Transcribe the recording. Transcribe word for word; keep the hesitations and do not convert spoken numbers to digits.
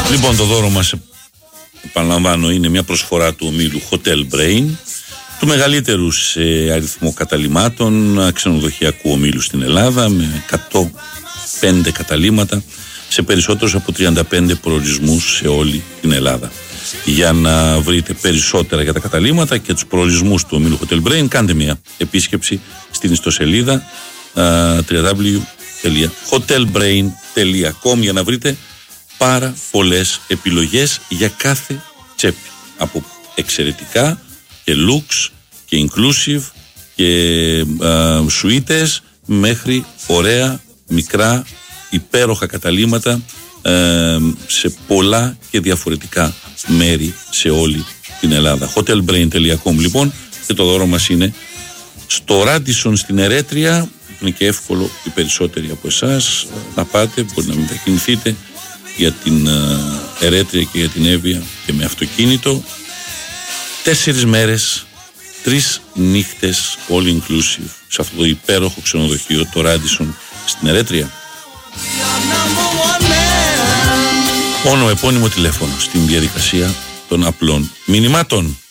Λοιπόν, το δώρο μας, επαναλαμβάνω, είναι μια προσφορά του ομίλου Hotel Brain, του μεγαλύτερου σε αριθμό καταλυμάτων ξενοδοχειακού ομίλου στην Ελλάδα, με εκατόν πέντε καταλύματα σε περισσότερους από τριάντα πέντε προορισμούς σε όλη την Ελλάδα. Για να βρείτε περισσότερα για τα καταλύματα και τους προορισμούς του ομίλου Hotel Brain, κάντε μια επίσκεψη στην ιστοσελίδα double-u double-u double-u τελεία hotelbrain τελεία com για να βρείτε πάρα πολλές επιλογές για κάθε τσέπη, από εξαιρετικά και lux και inclusive και α, σουίτες μέχρι ωραία μικρά υπέροχα καταλύματα α, σε πολλά και διαφορετικά μέρη σε όλη την Ελλάδα. hotelbrain τελεία com λοιπόν, και το δώρο μας είναι στο Ράντισον στην Ερέτρια. Είναι και εύκολο οι περισσότεροι από εσάς να πάτε, μπορεί να μετακινηθείτε για την Ερέτρια και για την Εύβοια και με αυτοκίνητο. Τέσσερις μέρες, τρεις νύχτες all inclusive σε αυτό το υπέροχο ξενοδοχείο, το Ράντισον στην Ερέτρια. Όνο επώνυμο τηλέφωνο στην διαδικασία των απλών μηνυμάτων.